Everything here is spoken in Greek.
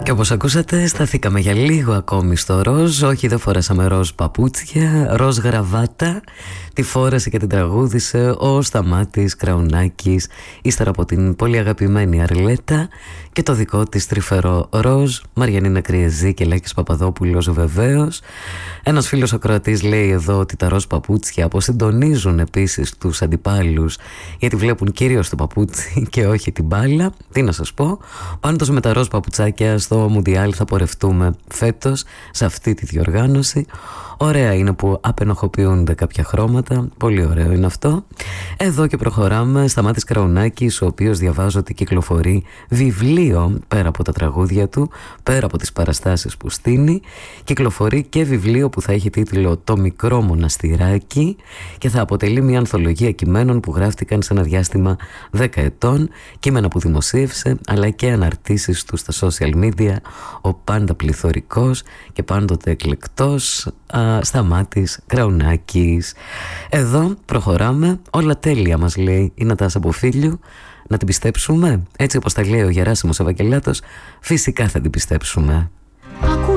Και όπως ακούσατε, σταθήκαμε για λίγο ακόμη στο ροζ. Όχι, δεν φορέσαμε ροζ παπούτσια, ροζ γραβάτα. Τη φόρεσε και την τραγούδισε ο Σταμάτης Κραουνάκης, ύστερα από την πολύ αγαπημένη Αρλέτα και το δικό της τρυφερό ροζ. Μαριανίνα Κριεζή και Λάκης Παπαδόπουλος βεβαίως. Ένας φίλος ακροατής λέει εδώ ότι τα ροζ παπούτσια αποσυντονίζουν επίσης τους αντιπάλους, γιατί βλέπουν κυρίως το παπούτσι και όχι την μπάλα. Τι να σας πω, πάντως με τα ροζ παπουτσάκια στο Μουντιάλ θα πορευτούμε φέτος σε αυτή τη διοργάνωση. Ωραία είναι που απενοχοποιούνται κάποια χρώματα. Πολύ ωραίο είναι αυτό. Εδώ και προχωράμε. Σταμάτης Κραουνάκης, ο οποίος διαβάζω ότι κυκλοφορεί βιβλίο πέρα από τα τραγούδια του, πέρα από τις παραστάσεις που στείνει. Κυκλοφορεί και βιβλίο που θα έχει τίτλο «Το μικρό μοναστηράκι» και θα αποτελεί μια ανθολογία κειμένων που γράφτηκαν σε ένα διάστημα 10 ετών. Κείμενα που δημοσίευσε, αλλά και αναρτήσεις του στα social media. Ο πάντα πληθωρικός και πάντοτε εκλεκτός Σταμάτης Κραουνάκης. Εδώ προχωράμε. Όλα τέλεια μας λέει η Νατάσα Μποφίλιου. Να την πιστέψουμε έτσι όπως τα λέει ο Γεράσιμος Ευαγγελάτος? Φυσικά θα την πιστέψουμε. Ακού